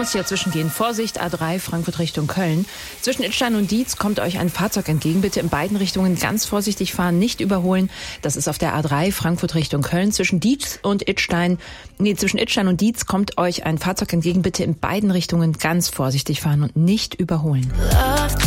muss hier zwischengehen. Vorsicht, A3 Frankfurt Richtung Köln. Zwischen Idstein und Dietz kommt euch ein Fahrzeug entgegen. Bitte in beiden Richtungen ganz vorsichtig fahren, nicht überholen. Das ist auf der A3 Frankfurt Richtung Köln. Zwischen Idstein und Dietz kommt euch ein Fahrzeug entgegen. Bitte in beiden Richtungen ganz vorsichtig fahren und nicht überholen.